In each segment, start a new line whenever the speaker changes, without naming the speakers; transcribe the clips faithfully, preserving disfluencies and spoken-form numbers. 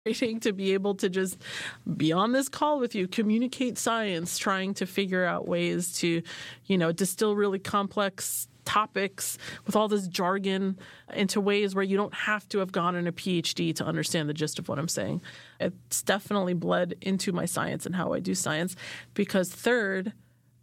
to be able to just be on this call with you, communicate science, trying to figure out ways to, you know, distill really complex topics with all this jargon into ways where you don't have to have gotten a P H D to understand the gist of what I'm saying. It's definitely bled into my science and how I do science because third,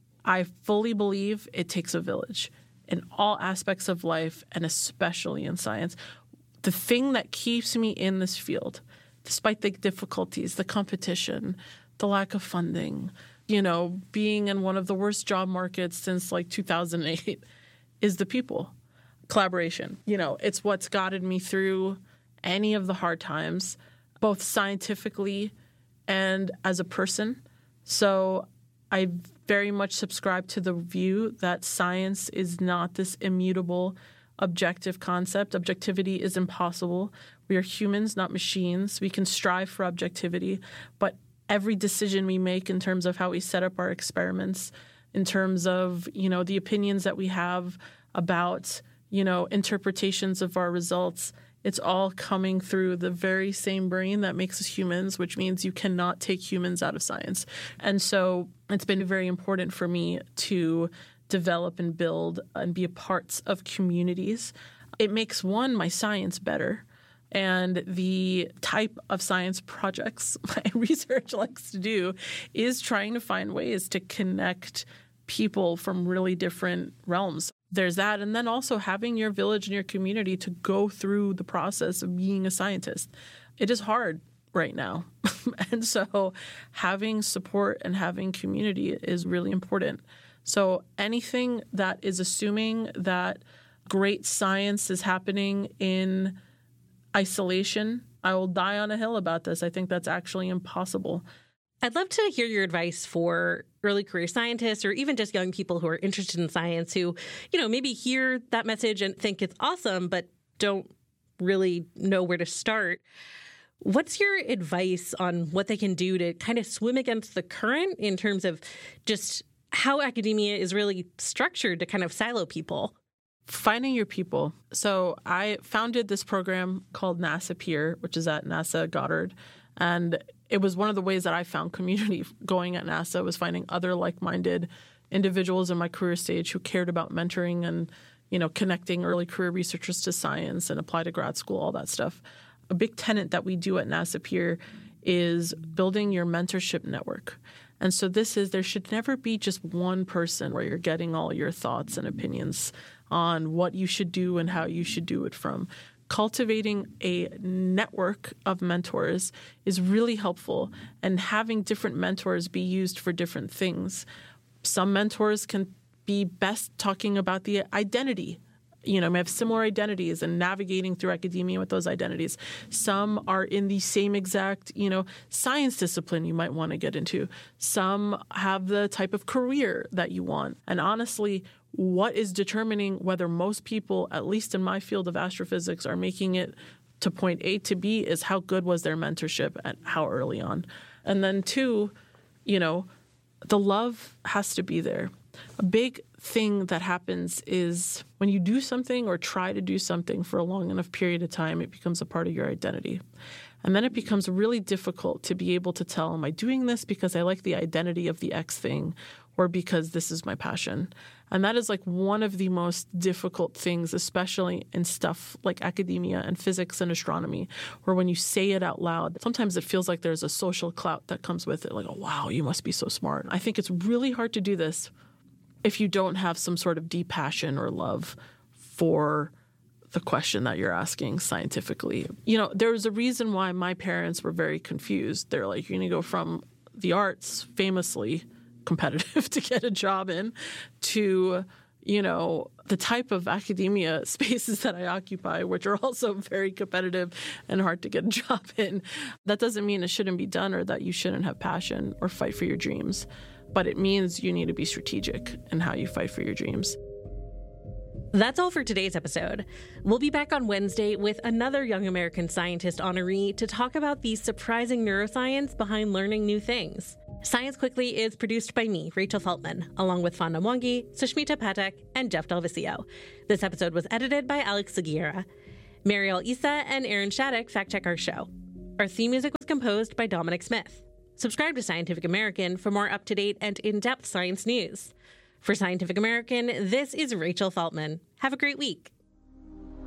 I fully believe it takes a village in all aspects of life and especially in science. The thing that keeps me in this field, despite the difficulties, the competition, the lack of funding, you know, being in one of the worst job markets since like two thousand eight, is the people. Collaboration. You know, it's what's guided me through any of the hard times, both scientifically and as a person. So I very much subscribe to the view that science is not this immutable, objective concept. Objectivity is impossible. We are humans, not machines. We can strive for objectivity, but every decision we make in terms of how we set up our experiments, in terms of, you know, the opinions that we have about, you know, interpretations of our results, it's all coming through the very same brain that makes us humans, which means you cannot take humans out of science. And so it's been very important for me to develop and build and be a part of communities. It makes, one, my science better. And the type of science projects my research likes to do is trying to find ways to connect people from really different realms. There's that. And then also having your village and your community to go through the process of being a scientist. It is hard right now. And so having support and having community is really important. So anything that is assuming that great science is happening in isolation, I will die on a hill about this. I think that's actually impossible.
I'd love to hear your advice for early career scientists or even just young people who are interested in science who, you know, maybe hear that message and think it's awesome, but don't really know where to start. What's your advice on what they can do to kind of swim against the current in terms of just how academia is really structured to kind of silo people?
Finding your people. So I founded this program called NASA Peer, which is at NASA Goddard. And it was one of the ways that I found community going at NASA was finding other like-minded individuals in my career stage who cared about mentoring and, you know, connecting early career researchers to science and apply to grad school, all that stuff. A big tenet that we do at NASA Peer is building your mentorship network. And so this is, there should never be just one person where you're getting all your thoughts and opinions on what you should do and how you should do it from. Cultivating a network of mentors is really helpful, and having different mentors be used for different things. Some mentors can be best talking about the identity. You know, may have similar identities and navigating through academia with those identities. Some are in the same exact, you know, science discipline you might want to get into. Some have the type of career that you want. And honestly, what is determining whether most people, at least in my field of astrophysics, are making it to point A to B is how good was their mentorship and how early on. And then two, you know, the love has to be there. A big thing that happens is when you do something or try to do something for a long enough period of time, it becomes a part of your identity. And then it becomes really difficult to be able to tell, am I doing this because I like the identity of the X thing or because this is my passion? And that is like one of the most difficult things, especially in stuff like academia and physics and astronomy, where when you say it out loud, sometimes it feels like there's a social clout that comes with it. Like, oh, wow, you must be so smart. I think it's really hard to do this if you don't have some sort of deep passion or love for the question that you're asking scientifically. You know, there was a reason why my parents were very confused. They're like, you're going to go from the arts, famously competitive to get a job in, to, you know, the type of academia spaces that I occupy, which are also very competitive and hard to get a job in. That doesn't mean it shouldn't be done or that you shouldn't have passion or fight for your dreams. But it means you need to be strategic in how you fight for your dreams.
That's all for today's episode. We'll be back on Wednesday with another Young American Scientist honoree to talk about the surprising neuroscience behind learning new things. Science Quickly is produced by me, Rachel Feltman, along with Fonda Mwangi, Sushmita Patek, and Jeff Delvisio. This episode was edited by Alex Seguiera. Mariel Issa and Aaron Shattuck fact-check our show. Our theme music was composed by Dominic Smith. Subscribe to Scientific American for more up-to-date and in-depth science news. For Scientific American, this is Rachel Feltman. Have a great week.